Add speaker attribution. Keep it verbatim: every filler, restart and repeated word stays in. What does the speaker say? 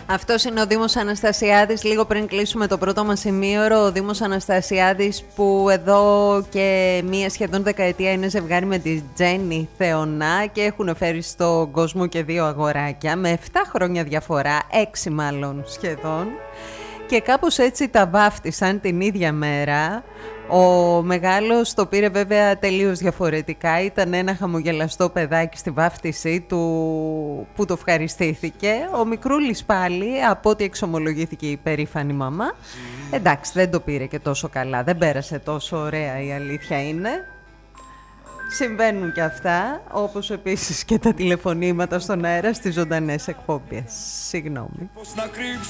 Speaker 1: Αυτός είναι ο Δήμος Αναστασιάδης. Λίγο πριν κλείσουμε το πρώτο μας ημίωρο, ο Δήμος Αναστασιάδης που εδώ και μία σχεδόν δεκαετία είναι ζευγάρι με τη Τζέννη Θεωνά και έχουν φέρει στον κόσμο και δύο αγοράκια με εφτά χρόνια διαφορά, έξι μάλλον σχεδόν. Και κάπως έτσι τα βάφτισαν την ίδια μέρα. Ο μεγάλος το πήρε βέβαια τελείως διαφορετικά. Ήταν ένα χαμογελαστό παιδάκι στη βάφτιση του που το ευχαριστήθηκε. Ο μικρούλης πάλι, από ό,τι εξομολογήθηκε η περήφανη μαμά, εντάξει, δεν το πήρε και τόσο καλά. Δεν πέρασε τόσο ωραία, η αλήθεια είναι. Συμβαίνουν και αυτά, όπως επίσης και τα τηλεφωνήματα στον αέρα στις ζωντανές εκπομπές. Συγγνώμη.